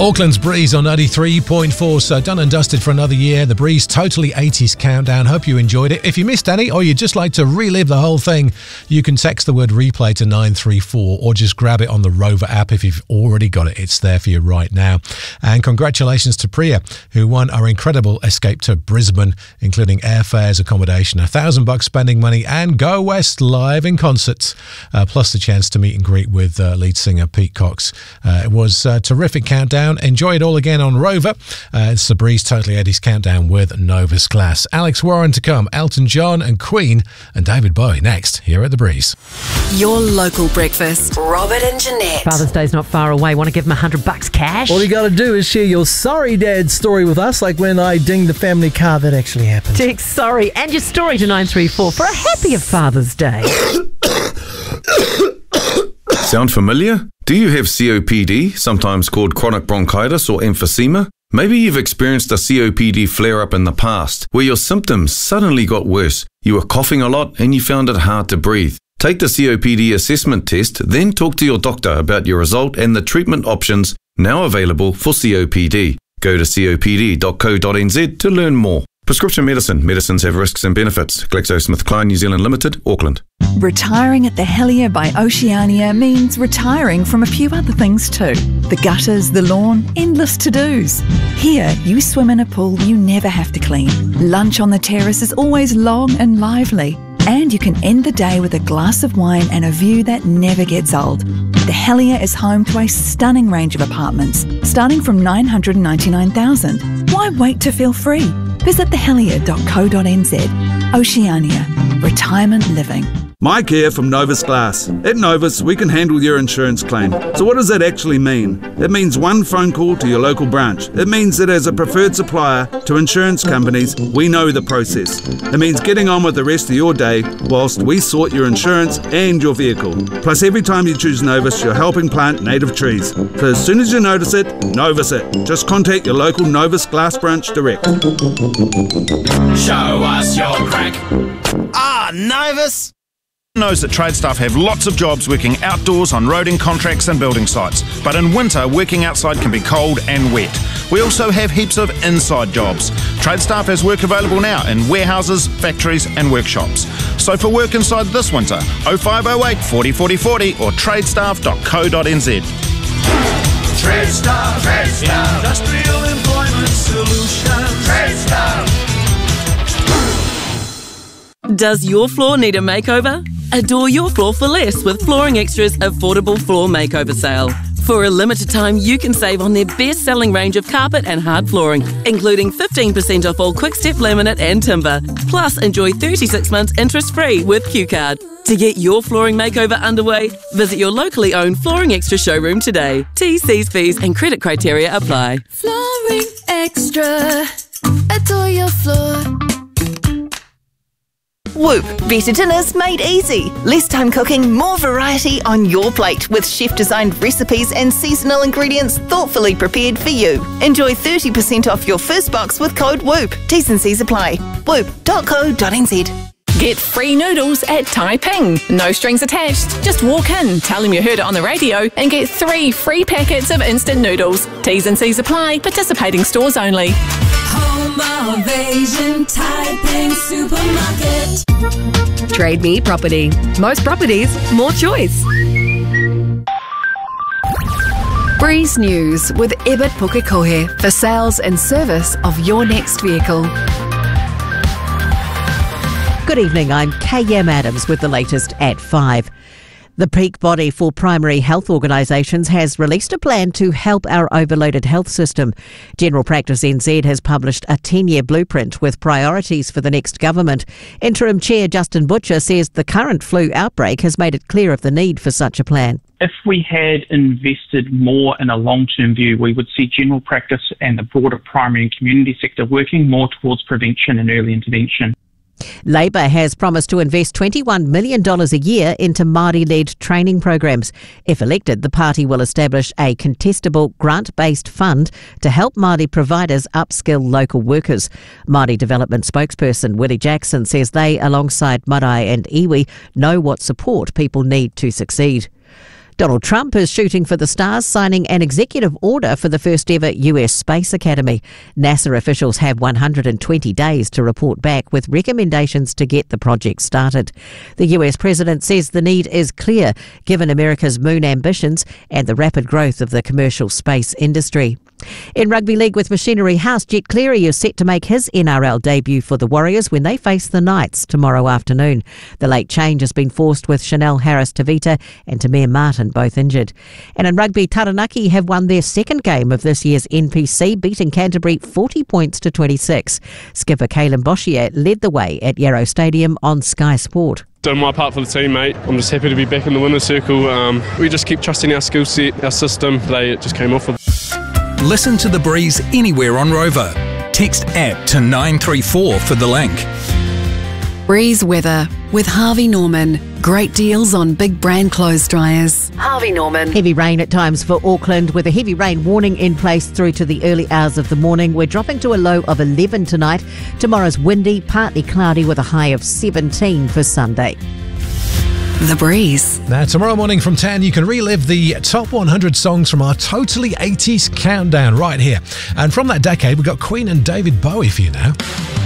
Auckland's Breeze on 93.4, so done and dusted for another year. The Breeze Totally 80s Countdown. Hope you enjoyed it. If you missed any or you'd just like to relive the whole thing, you can text the word replay to 934 or just grab it on the Rover app if you've already got it. It's there for you right now. And congratulations to Priya, who won our incredible escape to Brisbane, including airfares, accommodation, $1,000 spending money, and Go West live in concerts, plus the chance to meet and greet with lead singer Pete Cox. It was a terrific countdown. Enjoy it all again on Rover. It's the Breeze Totally 80s Countdown with Novus Class. Alex Warren to come, Elton John and Queen, and David Bowie next here at the Breeze. Your local breakfast. Robert and Jeanette. Father's Day's not far away. Want to give him $100 cash? All you got to do is share your sorry dad story with us, like when I dinged the family car. That actually happened. Text sorry and your story to 934 for a happier Father's Day. Sound familiar? Do you have COPD, sometimes called chronic bronchitis or emphysema? Maybe you've experienced a COPD flare-up in the past, where your symptoms suddenly got worse. You were coughing a lot and you found it hard to breathe. Take the COPD assessment test, then talk to your doctor about your result and the treatment options now available for COPD. Go to copd.co.nz to learn more. Prescription medicine. Medicines have risks and benefits. GlaxoSmithKline New Zealand Limited, Auckland. Retiring at the Helier by Oceania means retiring from a few other things too. The gutters, the lawn, endless to-dos. Here, you swim in a pool you never have to clean. Lunch on the terrace is always long and lively. And you can end the day with a glass of wine and a view that never gets old. The Helier is home to a stunning range of apartments, starting from $999,000. Why wait to feel free? Visit thehelier.co.nz. Oceania. Retirement living. Mike here from Novus Glass. At Novus, we can handle your insurance claim. So what does that actually mean? It means one phone call to your local branch. It means that as a preferred supplier to insurance companies, we know the process. It means getting on with the rest of your day whilst we sort your insurance and your vehicle. Plus, every time you choose Novus, you're helping plant native trees. So as soon as you notice it, Novus it. Just contact your local Novus Glass branch direct. Show us your crack. Novus knows that trade staff have lots of jobs working outdoors on roading contracts and building sites, but in winter working outside can be cold and wet. We also have heaps of inside jobs. Trade staff has work available now in warehouses, factories and workshops. So for work inside this winter, 0508 40 40 40 or tradestaff.co.nz. TradeStaff, Industrial Employment Solutions. TradeStaff. Does your floor need a makeover? Adore your floor for less with Flooring Extra's affordable floor makeover sale. For a limited time, you can save on their best-selling range of carpet and hard flooring, including 15% off all Quick-Step laminate and timber. Plus, enjoy 36 months interest-free with Q-Card. To get your flooring makeover underway, visit your locally owned Flooring Extra showroom today. T's, C's, fees and credit criteria apply. Flooring Extra. Adore your floor. Whoop, better dinners made easy. Less time cooking, more variety on your plate with chef-designed recipes and seasonal ingredients thoughtfully prepared for you. Enjoy 30% off your first box with code WHOOP. T's and C's apply. Whoop.co.nz. Get free noodles at Taiping. No strings attached. Just walk in, tell them you heard it on the radio, and get 3 free packets of instant noodles. T's and C's apply. Participating stores only. Home of Asian Taiping Supermarket. Trade Me Property. Most properties, more choice. Breeze News with Ebert Pukekohe for sales and service of your next vehicle. Good evening, I'm KM Adams with the latest at 5. The peak body for primary health organisations has released a plan to help our overloaded health system. General Practice NZ has published a 10-year blueprint with priorities for the next government. Interim Chair Justin Butcher says the current flu outbreak has made it clear of the need for such a plan. If we had invested more in a long-term view, we would see general practice and the broader primary and community sector working more towards prevention and early intervention. Labor has promised to invest $21 million a year into Māori-led training programs. If elected, the party will establish a contestable grant-based fund to help Māori providers upskill local workers. Māori Development spokesperson Willie Jackson says they, alongside Marae and Iwi, know what support people need to succeed. Donald Trump is shooting for the stars, signing an executive order for the first ever US Space Academy. NASA officials have 120 days to report back with recommendations to get the project started. The US president says the need is clear given America's moon ambitions and the rapid growth of the commercial space industry. In rugby league with Machinery House, Jet Cleary is set to make his NRL debut for the Warriors when they face the Knights tomorrow afternoon. The late change has been forced with Chanel Harris-Tavita and Tamir Martin both injured. And in rugby, Taranaki have won their second game of this year's NPC, beating Canterbury 40 points to 26. Skipper Kalen Boshier led the way at Yarrow Stadium on Sky Sport. Done my part for the team, mate. I'm just happy to be back in the winner's circle. We just keep trusting our skill set, our system. Today it just came off with. Listen to The Breeze anywhere on Rover. Text app to 934 for the link. Breeze weather with Harvey Norman. Great deals on big brand clothes dryers. Harvey Norman. Heavy rain at times for Auckland with a heavy rain warning in place through to the early hours of the morning. We're dropping to a low of 11 tonight. Tomorrow's windy, partly cloudy with a high of 17 for Sunday. The Breeze. Now, tomorrow morning from 10, you can relive the top 100 songs from our Totally 80s countdown right here. And from that decade, we've got Queen and David Bowie for you now.